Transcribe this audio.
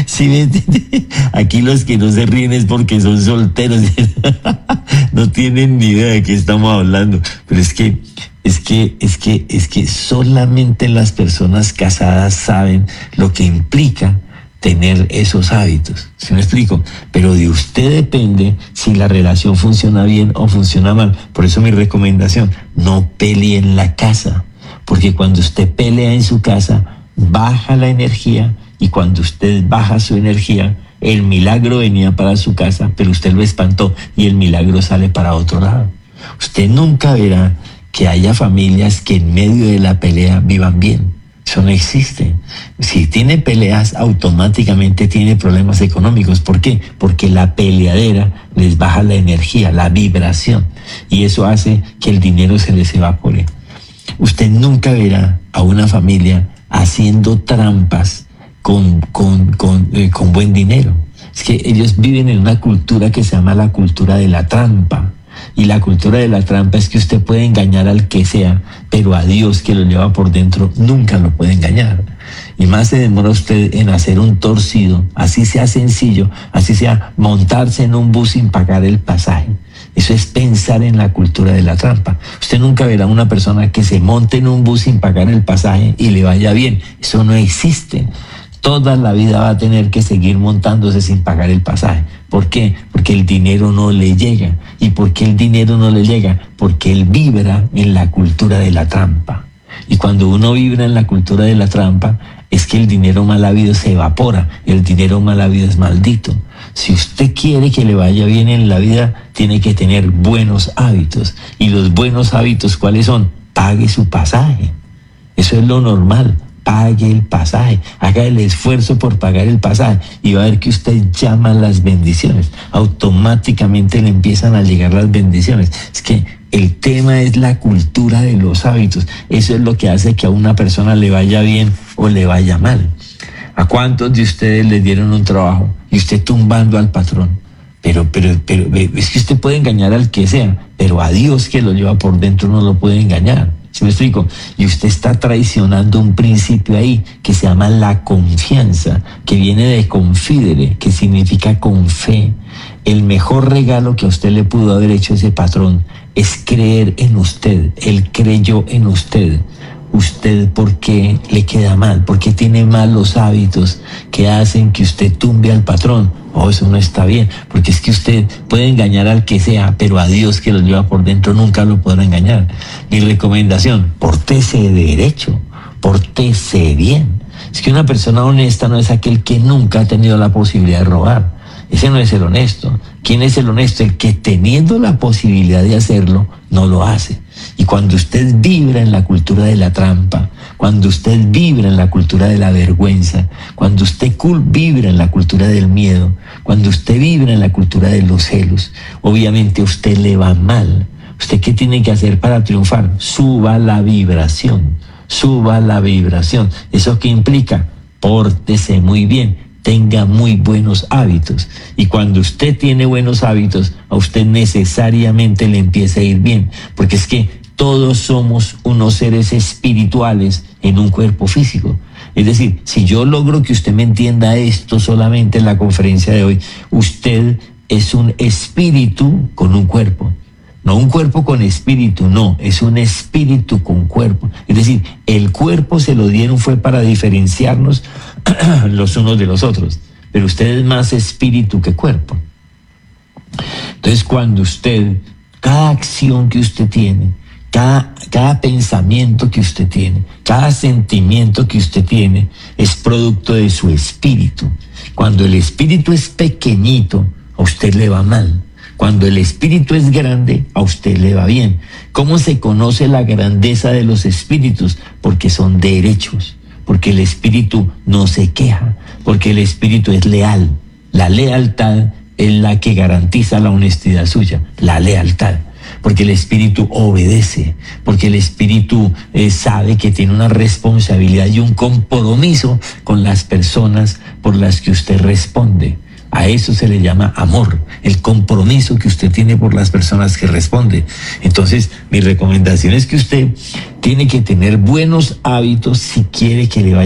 ¿Sí me entiende? Aquí los que no se ríen es porque son solteros. No tienen ni idea de qué estamos hablando. Pero es que solamente las personas casadas saben lo que implica tener esos hábitos. ¿Sí me explico? Pero de usted depende si la relación funciona bien o funciona mal. Por eso mi recomendación, no pelee en la casa. Porque cuando usted pelea en su casa, baja la energía, y cuando usted baja su energía, el milagro venía para su casa, pero usted lo espantó y el milagro sale para otro lado. Usted nunca verá que haya familias que en medio de la pelea vivan bien. Eso no existe. Si tiene peleas, automáticamente tiene problemas económicos. ¿Por qué? Porque la peleadera les baja la energía, la vibración, y eso hace que el dinero se les evapore. Usted nunca verá a una familia haciendo trampas con buen dinero. Es que ellos viven en una cultura que se llama la cultura de la trampa. Y la cultura de la trampa es que usted puede engañar al que sea, pero a Dios, que lo lleva por dentro, nunca lo puede engañar. Y más se demora usted en hacer un torcido, así sea sencillo, así sea montarse en un bus sin pagar el pasaje. Eso es pensar en la cultura de la trampa. Usted nunca verá a una persona que se monte en un bus sin pagar el pasaje y le vaya bien. Eso no existe. Toda la vida va a tener que seguir montándose sin pagar el pasaje. ¿Por qué? Porque el dinero no le llega. ¿Y por qué el dinero no le llega? Porque él vibra en la cultura de la trampa. Y cuando uno vibra en la cultura de la trampa, es que el dinero mal habido se evapora. El dinero mal habido es maldito. Si usted quiere que le vaya bien en la vida, tiene que tener buenos hábitos. ¿Y los buenos hábitos cuáles son? Pague su pasaje. Eso es lo normal. Pague el pasaje, haga el esfuerzo por pagar el pasaje y va a ver que usted llama las bendiciones. Automáticamente le empiezan a llegar las bendiciones. Es que el tema es la cultura de los hábitos. Eso es lo que hace que a una persona le vaya bien o le vaya mal. ¿A cuántos de ustedes les dieron un trabajo y usted tumbando al patrón? Pero es que usted puede engañar al que sea, pero a Dios, que lo lleva por dentro, no lo puede engañar. ¿Sí me explico? Y usted está traicionando un principio ahí que se llama la confianza, que viene de confidere, que significa con fe. El mejor regalo que a usted le pudo haber hecho ese patrón es creer en usted. Él creyó en usted. ¿Usted por qué le queda mal? ¿Por qué tiene malos hábitos que hacen que usted tumbe al patrón? Oh, eso no está bien, porque es que usted puede engañar al que sea, pero a Dios, que lo lleva por dentro, nunca lo podrá engañar. Mi recomendación, pórtese derecho, pórtese bien. Es que una persona honesta no es aquel que nunca ha tenido la posibilidad de robar. Ese no es el honesto. ¿Quién es el honesto? El que, teniendo la posibilidad de hacerlo, no lo hace. Y cuando usted vibra en la cultura de la trampa, cuando usted vibra en la cultura de la vergüenza, cuando usted vibra en la cultura del miedo, cuando usted vibra en la cultura de los celos, obviamente a usted le va mal. ¿Usted qué tiene que hacer para triunfar? Suba la vibración, suba la vibración. ¿Eso qué implica? Pórtese muy bien. Tenga muy buenos hábitos. Y cuando usted tiene buenos hábitos, a usted necesariamente le empieza a ir bien. Porque es que todos somos unos seres espirituales en un cuerpo físico. Es decir, si yo logro que usted me entienda esto solamente en la conferencia de hoy, usted es un espíritu con un cuerpo. No un cuerpo con espíritu, no, es un espíritu con cuerpo. Es decir, el cuerpo se lo dieron fue para diferenciarnos los unos de los otros, pero usted es más espíritu que cuerpo. Entonces, cuando usted, cada acción que usted tiene, cada pensamiento que usted tiene, cada sentimiento que usted tiene, es producto de su espíritu. Cuando el espíritu es pequeñito, a usted le va mal. Cuando el espíritu es grande, a usted le va bien. ¿Cómo se conoce la grandeza de los espíritus? Porque son derechos, porque el espíritu no se queja, porque el espíritu es leal. La lealtad es la que garantiza la honestidad suya, la lealtad. Porque el espíritu obedece, porque el espíritu sabe que tiene una responsabilidad y un compromiso con las personas por las que usted responde. A eso se le llama amor, el compromiso que usted tiene por las personas que responde. Entonces, mi recomendación es que usted tiene que tener buenos hábitos si quiere que le vaya